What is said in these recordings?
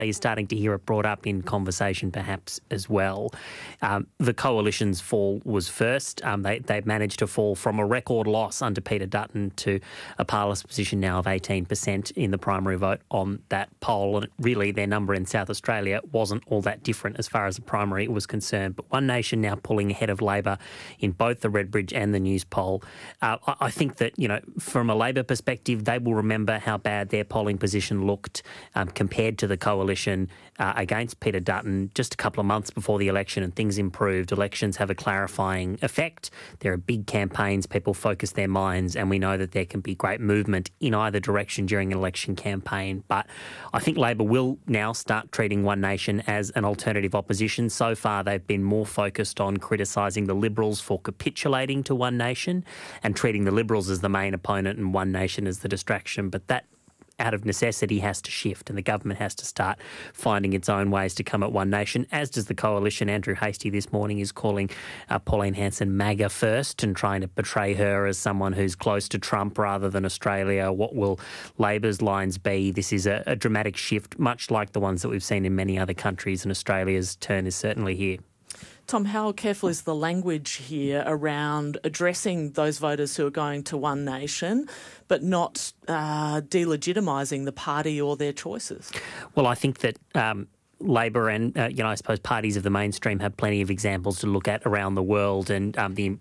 You're starting to hear it brought up in conversation perhaps as well. The Coalition's fall was first. They managed to fall from a record loss under Peter Dutton to a parlous position now of 18% in the primary vote on that poll. And really their number in South Australia wasn't all that different as far as the primary was concerned. But One Nation now pulling ahead of Labor in both the Redbridge and the News poll. I think that, from a Labor perspective, they will remember how bad their polling position looked compared to the Coalition against Peter Dutton just a couple of months before the election, and things improved. Elections have a clarifying effect. There are big campaigns, people focus their minds, and we know that there can be great movement in either direction during an election campaign. But I think Labor will now start treating One Nation as an alternative opposition. So far they've been more focused on criticising the Liberals for capitulating to One Nation and treating the Liberals as the main opponent and One Nation as the distraction. But that, out of necessity, has to shift, and the government has to start finding its own ways to come at One Nation, as does the Coalition. Andrew Hastie this morning is calling Pauline Hanson MAGA first and trying to portray her as someone who's close to Trump rather than Australia. What will Labor's lines be? This is a dramatic shift, much like the ones that we've seen in many other countries, and Australia's turn is certainly here. Tom, how careful is the language here around addressing those voters who are going to One Nation but not delegitimising the party or their choices? Well, I think that Labor and, I suppose parties of the mainstream have plenty of examples to look at around the world, and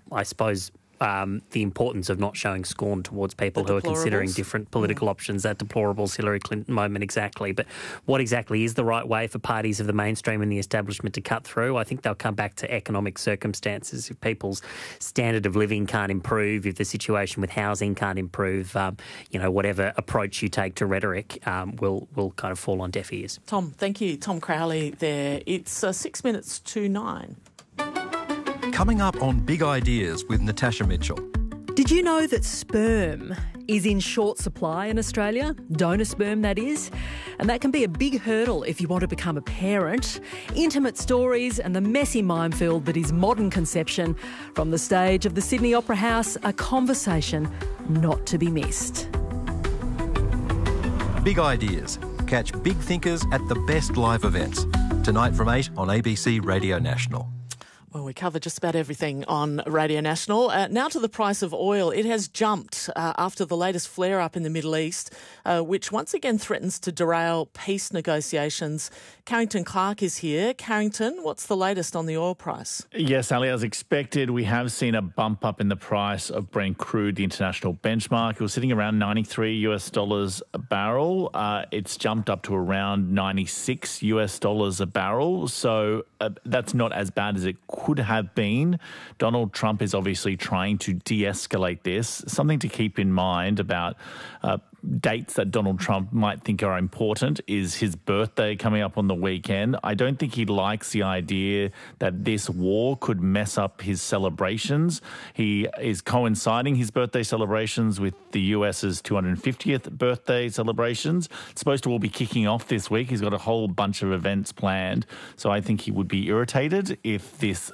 the importance of not showing scorn towards people who are considering different political options, that deplorables Hillary Clinton moment exactly. But what exactly is the right way for parties of the mainstream and the establishment to cut through? I think they'll come back to economic circumstances. If people's standard of living can't improve, if the situation with housing can't improve, whatever approach you take to rhetoric will kind of fall on deaf ears. Tom, thank you. Tom Crowley there. It's 6 minutes to 9. Coming up on Big Ideas with Natasha Mitchell. Did you know that sperm is in short supply in Australia? Donor sperm, that is. And that can be a big hurdle if you want to become a parent. Intimate stories and the messy minefield that is modern conception. From the stage of the Sydney Opera House, a conversation not to be missed. Big Ideas. Catch big thinkers at the best live events. Tonight from 8 on ABC Radio National. Well, we cover just about everything on Radio National. Now to the price of oil. It has jumped after the latest flare-up in the Middle East, which once again threatens to derail peace negotiations. Carrington Clark is here. Carrington, what's the latest on the oil price? Yes, Ali, as expected, we have seen a bump up in the price of Brent crude, the international benchmark. It was sitting around $93 a barrel. It's jumped up to around $96 a barrel. So that's not as bad as it could have been. Donald Trump is obviously trying to de-escalate this. Something to keep in mind about dates that Donald Trump might think are important is his birthday coming up on the weekend. I don't think he likes the idea that this war could mess up his celebrations. He is coinciding his birthday celebrations with the US's 250th birthday celebrations. It's supposed to all be kicking off this week. He's got a whole bunch of events planned. So I think he would be irritated if this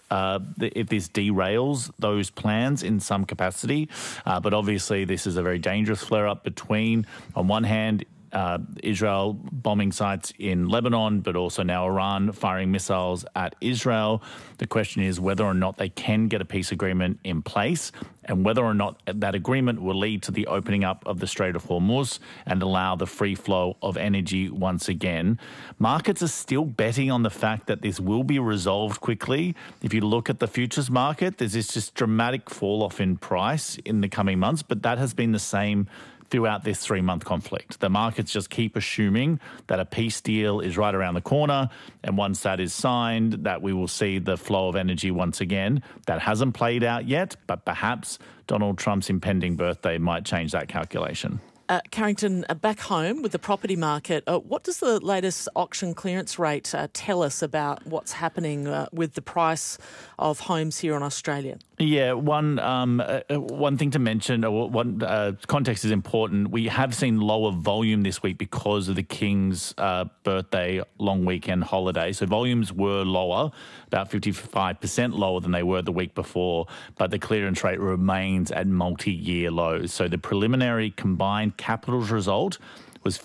derails those plans in some capacity. But obviously this is a very dangerous flare-up between, on one hand, Israel bombing sites in Lebanon, but also now Iran firing missiles at Israel. The question is whether or not they can get a peace agreement in place and whether or not that agreement will lead to the opening up of the Strait of Hormuz and allow the free flow of energy once again. Markets are still betting on the fact that this will be resolved quickly. If you look at the futures market, there's this just dramatic fall off in price in the coming months, but that has been the same throughout this 3-month conflict. The markets just keep assuming that a peace deal is right around the corner, and once that is signed, that we will see the flow of energy once again. That hasn't played out yet, but perhaps Donald Trump's impending birthday might change that calculation. Carrington, back home with the property market, what does the latest auction clearance rate tell us about what's happening with the price of homes here in Australia? Yeah, one thing to mention, one context is important. We have seen lower volume this week because of the King's birthday long weekend holiday. So volumes were lower, about 55% lower than they were the week before, but the clearance rate remains at multi-year lows. So the preliminary combined capitals result was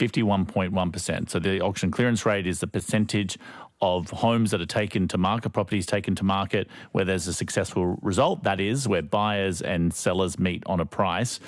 51.1%. So the auction clearance rate is the percentage of homes that are taken to market, properties taken to market where there's a successful result. That is where buyers and sellers meet on a price.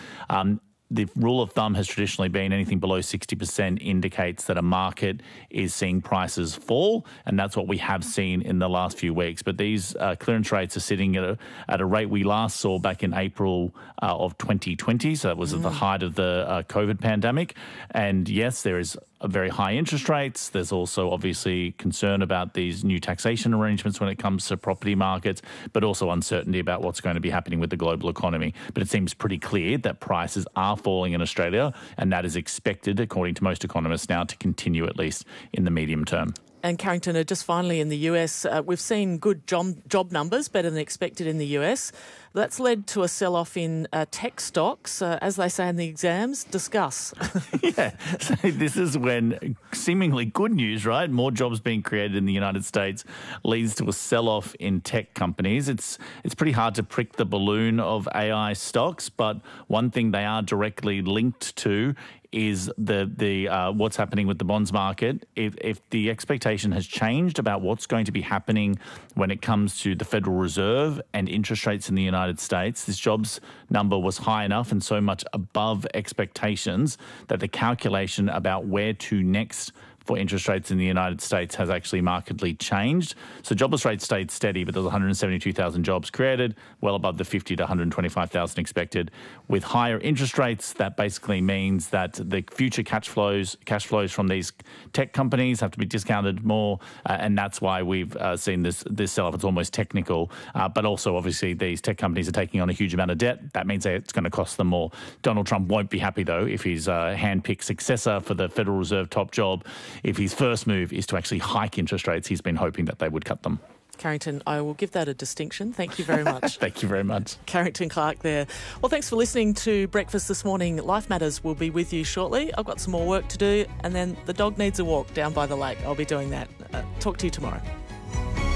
The rule of thumb has traditionally been anything below 60% indicates that a market is seeing prices fall, and that's what we have seen in the last few weeks. But these clearance rates are sitting at a rate we last saw back in April of 2020, so that was at the height of the COVID pandemic. And yes, there is very high interest rates. There's also obviously concern about these new taxation arrangements when it comes to property markets, but also uncertainty about what's going to be happening with the global economy. But it seems pretty clear that prices are falling in Australia, and that is expected, according to most economists now, to continue at least in the medium term. And Carrington, just finally in the US, we've seen good job numbers, better than expected in the US. That's led to a sell-off in tech stocks. As they say in the exams, discuss. Yeah, so this is when seemingly good news, right? More jobs being created in the United States leads to a sell-off in tech companies. It's pretty hard to prick the balloon of AI stocks, but one thing they are directly linked to is the what's happening with the bonds market. If the expectation has changed about what's going to be happening when it comes to the Federal Reserve and interest rates in the United States, this jobs number was high enough and so much above expectations that the calculation about where to next for interest rates in the United States has actually markedly changed. So jobless rates stayed steady, but there was 172,000 jobs created, well above the 50 to 125,000 expected. With higher interest rates, that basically means that the future cash flows from these tech companies have to be discounted more, and that's why we've seen this sell-off. It's almost technical, but also obviously these tech companies are taking on a huge amount of debt. That means that it's going to cost them more. Donald Trump won't be happy, though, if his hand-picked successor for the Federal Reserve top job, if his first move is to actually hike interest rates, he's been hoping that they would cut them. Carrington, I will give that a distinction. Thank you very much. Thank you very much. Carrington Clark there. Well, thanks for listening to Breakfast this morning. Life Matters will be with you shortly. I've got some more work to do, and then the dog needs a walk down by the lake. I'll be doing that. Talk to you tomorrow.